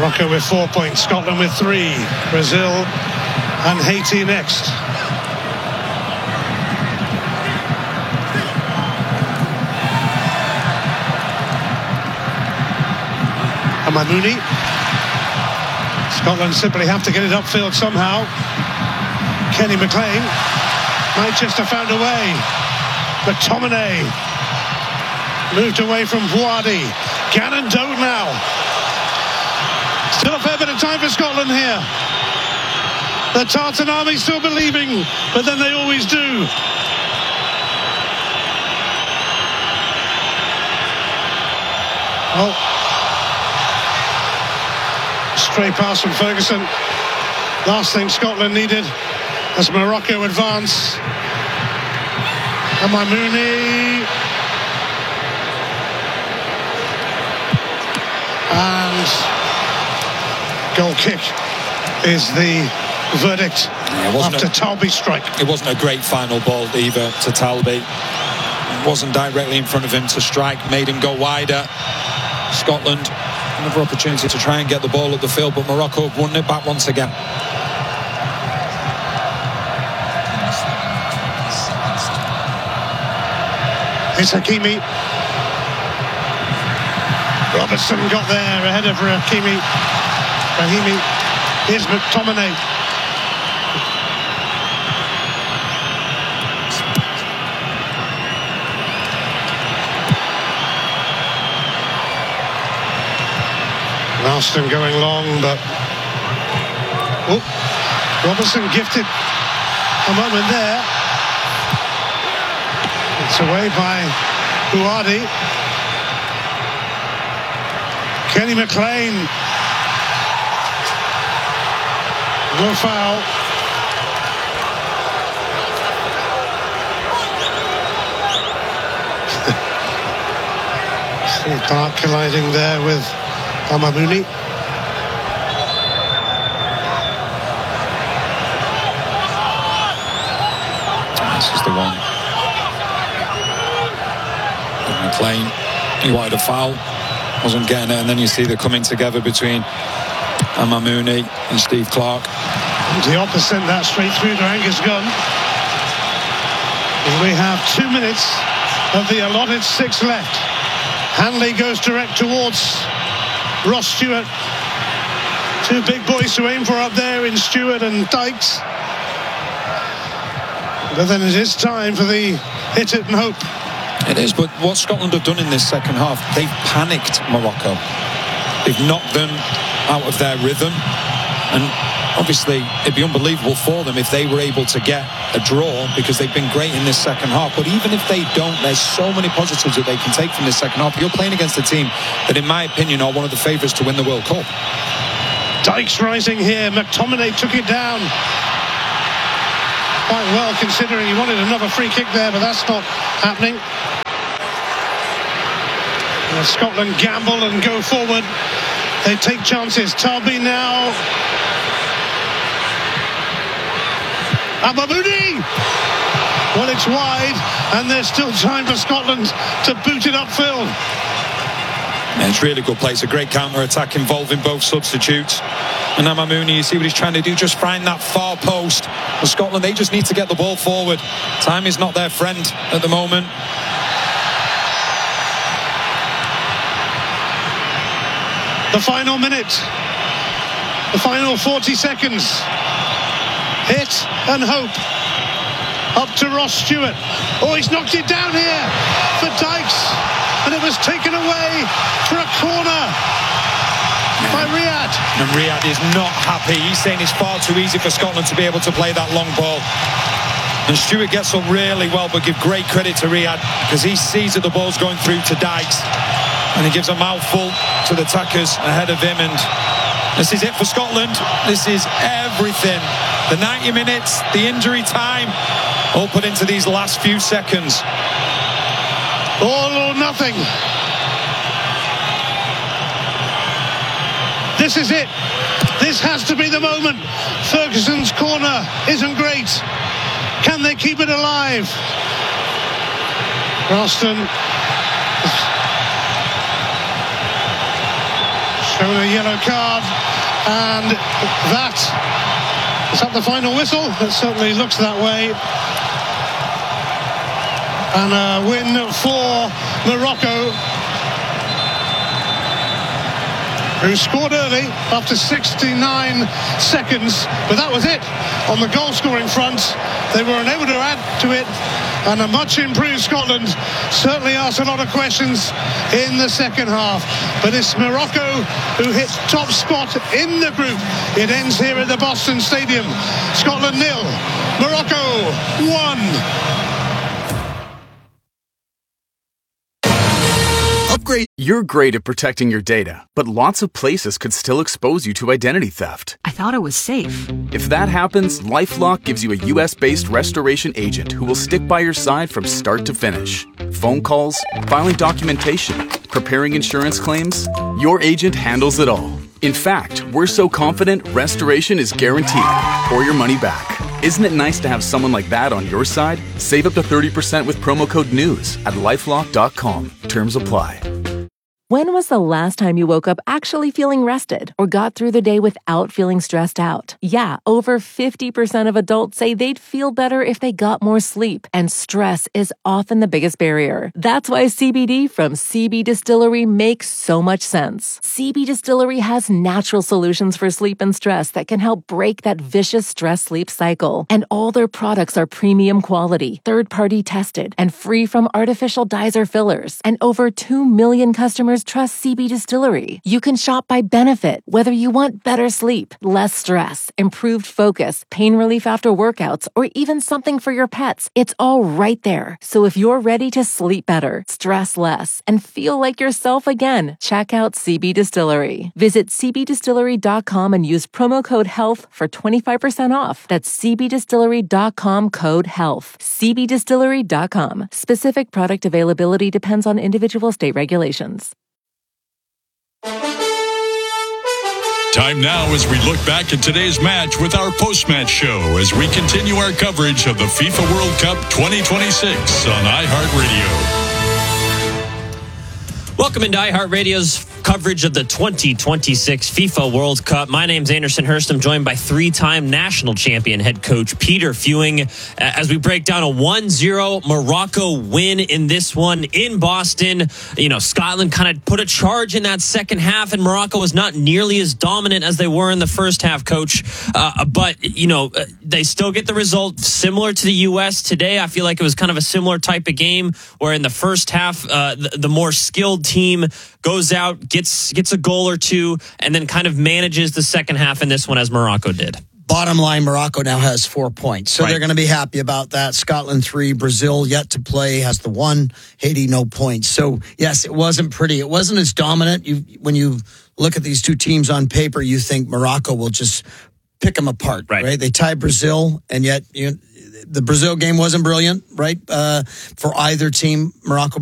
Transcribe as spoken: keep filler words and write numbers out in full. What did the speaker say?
Morocco with four points, Scotland with three, Brazil and Haiti next. Amamouni. Scotland simply have to get it upfield somehow. Kenny McLean might just have found a way. McTominay moved away from Bouhaddi. Gannon Doe now. Still a fair bit of time for Scotland here. The Tartan Army still believing, but then they always do. Oh. Stray pass from Ferguson. Last thing Scotland needed as Morocco advance. Amamouni. And goal kick is the verdict after Talby's strike. It wasn't a great final ball either to Talby. It wasn't directly in front of him to strike, made him go wider. Scotland, another opportunity to try and get the ball up the field, but Morocco won it back once again. It's Hakimi. Robertson got there ahead of Hakimi. Rahimi. Here's McTominay. Ralston going long, but oh, Robertson gifted a moment there. It's away by Bouhaddi. Kenny McLean. No foul. See Clark colliding there with Amamouni. This is the one. McLean, he wanted a foul, wasn't getting it, and then you see the coming together between Amamouni and Steve Clark. The opposite, that straight through to Angus Gunn. And we have two minutes of the allotted six left. Hanley goes direct towards Ross Stewart. Two big boys to aim for up there in Stewart and Dykes. But then it is time for the hit it and hope. It is, but what Scotland have done in this second half, they've panicked Morocco. They've knocked them out of their rhythm, and obviously it'd be unbelievable for them if they were able to get a draw, because they've been great in this second half. But even if they don't, there's so many positives that they can take from this second half. You're playing against a team that, in my opinion, are one of the favourites to win the World Cup. Dykes rising here. McTominay took it down quite well, considering he wanted another free kick there, but that's not happening. And Scotland gamble and go forward. They take chances. Talby now. Amamouni! Well, it's wide, and there's still time for Scotland to boot it upfield. Yeah, it's a really good play. It's a great counter-attack involving both substitutes. And Amamouni, you see what he's trying to do, just find that far post. For Scotland, they just need to get the ball forward. Time is not their friend at the moment. The final minute. The final forty seconds. Hit and hope. Up to Ross Stewart. Oh, he's knocked it down here for Dykes. And it was taken away for a corner by Riyad. And Riyad is not happy. He's saying it's far too easy for Scotland to be able to play that long ball. And Stewart gets up really well, but give great credit to Riyad, because he sees that the ball's going through to Dykes. And he gives a mouthful to the attackers ahead of him. And this is it for Scotland. This is everything. The ninety minutes, the injury time, all put into these last few seconds. All or nothing. This is it. This has to be the moment. Ferguson's corner isn't great. Can they keep it alive? Ralston shown a yellow card, and that is that the final whistle. It certainly looks that way. And a win for Morocco, who scored early after sixty-nine seconds, but that was it on the goal scoring front. They were unable to add to it, and a much improved Scotland certainly asked a lot of questions in the second half. But it's Morocco who hit top spot in the group. It ends here at the Boston Stadium. Scotland nil, Morocco one. Upgrade. You're great at protecting your data, but lots of places could still expose you to identity theft. I thought it was safe. If that happens, LifeLock gives you a U S-based restoration agent who will stick by your side from start to finish. Phone calls, filing documentation, preparing insurance claims, your agent handles it all. In fact, we're so confident restoration is guaranteed or your money back. Isn't it nice to have someone like that on your side? Save up to thirty percent with promo code NEWS at lifelock dot com. Terms apply. When was the last time you woke up actually feeling rested or got through the day without feeling stressed out? Yeah, over fifty percent of adults say they'd feel better if they got more sleep, and stress is often the biggest barrier. That's why C B D from C B Distillery makes so much sense. C B Distillery has natural solutions for sleep and stress that can help break that vicious stress-sleep cycle. And all their products are premium quality, third-party tested, and free from artificial dyes or fillers. And over two million customers trust C B Distillery. You can shop by benefit, whether you want better sleep, less stress, improved focus, pain relief after workouts, or even something for your pets. It's all right there. So if you're ready to sleep better, stress less, and feel like yourself again, check out C B Distillery. Visit c b distillery dot com and use promo code HEALTH for twenty-five percent off. That's c b distillery dot com code HEALTH. c b distillery dot com. Specific product availability depends on individual state regulations. Time now as we look back at today's match with our post-match show as we continue our coverage of the FIFA World Cup twenty twenty-six on iHeartRadio. Welcome into iHeartRadio's coverage of the twenty twenty-six FIFA World Cup. My name's Anderson Hurst. I'm joined by three-time national champion head coach Peter Fewing as we break down a one zero Morocco win in this one in Boston. You know, Scotland kind of put a charge in that second half, and Morocco was not nearly as dominant as they were in the first half, Coach. Uh, but, you know, they still get the result similar to the U S today. I feel like it was kind of a similar type of game where in the first half, uh, the, the more skilled team goes out, gets gets a goal or two, and then kind of manages the second half in this one as Morocco did. Bottom line, Morocco now has four points. So right. They're going to be happy about that. Scotland three, Brazil yet to play has the one, Haiti no points. So yes, it wasn't pretty. It wasn't as dominant. You when you look at these two teams on paper, you think Morocco will just pick them apart, right? right? They tied Brazil, and yet you know, the Brazil game wasn't brilliant, right? Uh, for either team, Morocco